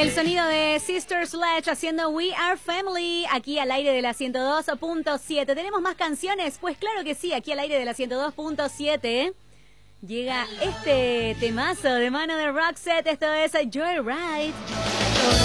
El sonido de Sister Sledge haciendo We Are Family, aquí al aire de la 102.7. ¿Tenemos más canciones? Pues claro que sí, aquí al aire de la 102.7. Llega este temazo de mano de Roxette, esto es Joyride.